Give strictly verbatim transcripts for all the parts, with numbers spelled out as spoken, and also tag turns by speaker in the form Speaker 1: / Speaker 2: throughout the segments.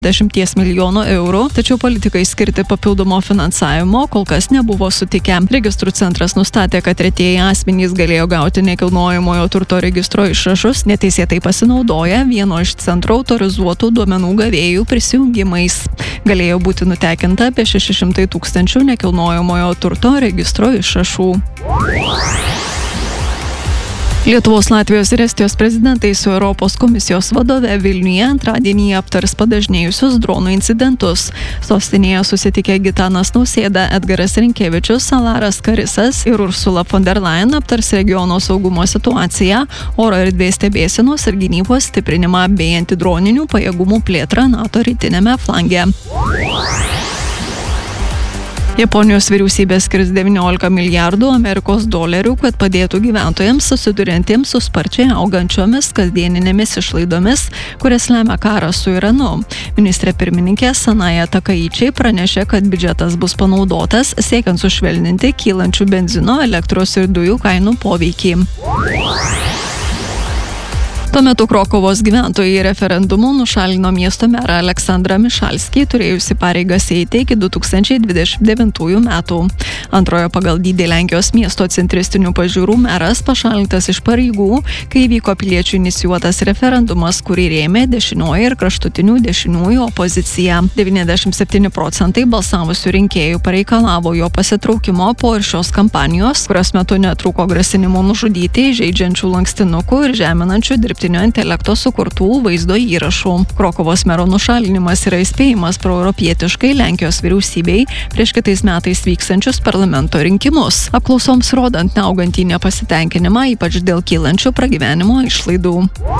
Speaker 1: dešimties milijonų eurų, tačiau politikai skirti papildomo finansavimo kol kas nebuvo sutikę. Registrų centras nustatė, kad tretieji asmenys galėjo gauti nekilnojamojo turto registro išrašus, neteisėtai pasinaudoję vieno iš centro autorizuotų duomenų gavėjų prisijungimais. Galėjo būti nutekinta apie šeši šimtai tūkstančių nekilnojamojo turto registro išrašų. Lietuvos, Latvijos ir Estijos prezidentai su Europos komisijos vadove Vilniuje antradienį aptars padažnėjusius dronų incidentus. Sostinėje susitikę Gitanas Nausėda, Edgaras Rinkevičius, Alaras Karisas ir Ursula von der Leyen aptars regiono saugumo situaciją, oro erdvės stebėsenos ir gynybos stiprinimą bei antidroninių pajėgumų plėtrą NATO rytiniame flange. Japonijos vyriausybė skirs devyniolika milijardų Amerikos dolerių, kad padėtų gyventojams susiduriantiems su sparčiai augančiomis kasdieninėmis išlaidomis, kurias lemia karas su Iranu. Ministrė pirmininkė Sanaja Takaičiai pranešė, kad biudžetas bus panaudotas siekiant sušvelninti kylančių benzino, elektros ir dujų kainų poveikį. Tuo metu Krokuvos gyventojai referendumu nušalino miesto merą Aleksandrą Mišalskį, turėjusi pareigas eiti iki du tūkstančiai dvidešimt devintųjų metų. Antrojo pagal dydį Lenkijos miesto centristinių pažiūrų meras pašalintas iš pareigų, kai vyko piliečių inicijuotas referendumas, kurį rėmė dešinioji ir kraštutinių dešiniųjų opozicija. devyniasdešimt septyni procentai balsavusių rinkėjų pareikalavo jo pasitraukimo po ir šios kampanijos, kurios metu netrūko grasinimų nužudyti, žeidžiančių lankstinukų ir žeminančių dirbtinio intelekto sukurtų vaizdo įrašų. Krokuvos mero nušalinimas yra įspėjimas proeuropietiškai Lenkijos vyriausybei prieš kitais metais vykstančius parlamento rinkimus. Apklausoms rodant neaugantį nepasitenkinimą, ypač dėl kylančių pragyvenimo išlaidų.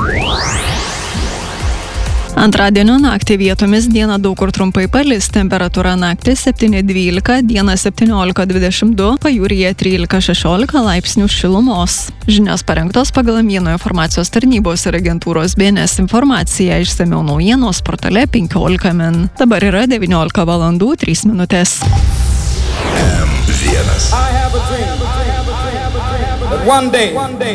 Speaker 1: Antradienio naktį vietomis dieną daug kur trumpai palis, temperatūra naktį septyni dvylika, dieną septyniolika dvidešimt du, pajūryje trylika šešiolika laipsnių šilumos. Žinios parengtos pagal Mieno informacijos tarnybos ir agentūros B N S informaciją, išsamiau naujienos portale penkiolika min. Dabar yra devyniolika valandų trys minutės.
Speaker 2: M vienas.